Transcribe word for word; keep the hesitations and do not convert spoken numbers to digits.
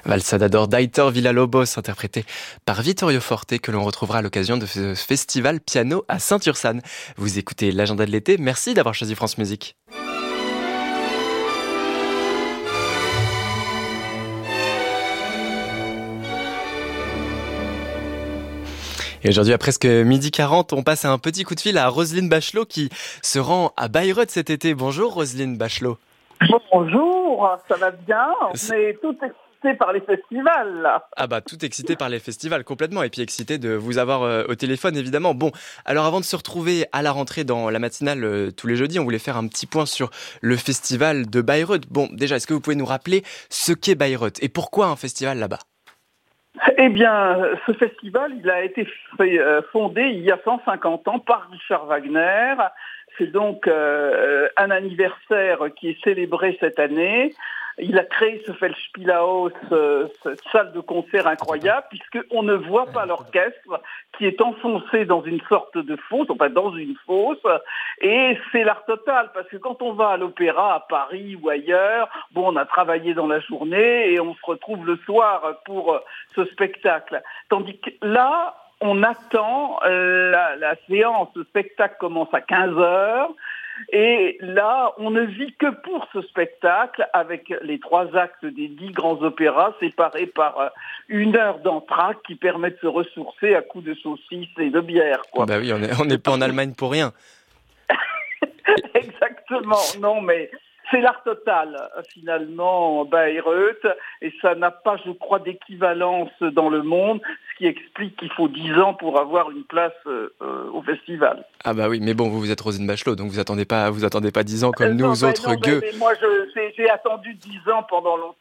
Valsadador d'Aitor Villalobos, interprété par Vittorio Forte, que l'on retrouvera à l'occasion de ce festival piano à Saint-Ursanne. Vous écoutez l'agenda de l'été, merci d'avoir choisi France Musique. Et aujourd'hui, à presque midi quarante, on passe à un petit coup de fil à Roselyne Bachelot qui se rend à Bayreuth cet été. Bonjour Roselyne Bachelot. Bonjour, ça va bien? On est tout excité par les festivals là. Ah bah tout excité par les festivals complètement et puis excité de vous avoir euh, au téléphone évidemment. Bon, alors avant de se retrouver à la rentrée dans la matinale euh, tous les jeudis, on voulait faire un petit point sur le festival de Bayreuth. Bon, déjà, est-ce que vous pouvez nous rappeler ce qu'est Bayreuth et pourquoi un festival là-bas? Eh bien, ce festival, il a été fait, euh, fondé il y a cent cinquante ans par Richard Wagner. C'est donc euh, un anniversaire qui est célébré cette année. Il a créé ce Feldspielhaus, euh, cette salle de concert incroyable, puisqu'on ne voit pas l'orchestre qui est enfoncé dans une sorte de fosse, enfin dans une fosse, et c'est l'art total, parce que quand on va à l'opéra à Paris ou ailleurs, bon, on a travaillé dans la journée et on se retrouve le soir pour ce spectacle. Tandis que là, on attend, euh, la, la séance, le spectacle commence à quinze heures, et là, on ne vit que pour ce spectacle, avec les trois actes des dix grands opéras, séparés par une heure d'entracte qui permet de se ressourcer à coups de saucisses et de bière, quoi. Bah oui, on est, on n'est pas en Allemagne pour rien. Exactement, non mais c'est l'art total, finalement, Bayreuth, et ça n'a pas, je crois, d'équivalence dans le monde, ce qui explique qu'il faut dix ans pour avoir une place euh, au festival. Ah bah oui, mais bon, vous, vous êtes Roselyne Bachelot, donc vous attendez pas, vous attendez pas dix ans comme Euh, nous non, autres non, gueux. mais, mais moi, je, j'ai, j'ai attendu dix ans pendant longtemps.